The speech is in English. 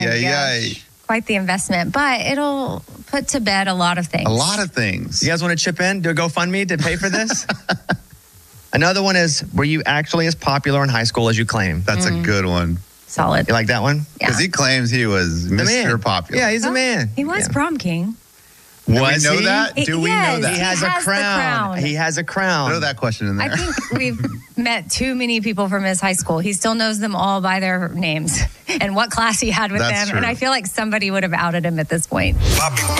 Yay. Quite the investment, but it'll put to bed a lot of things. A lot of things. You guys want to chip in? Do a GoFundMe to pay for this? Another one is, were you actually as popular in high school as you claim? That's a good one. Solid. You like that one? Because he claims he was The man. Mr. Popular. Yeah, he's a man. He was prom king. Do we Was know he? that? Do we know Yes. that? He has He a has the crown. He has a crown. Throw that question in there. I think we've met too many people from his high school. He still knows them all by their names and what class he had with That's them. true. And I feel like somebody would have outed him at this point.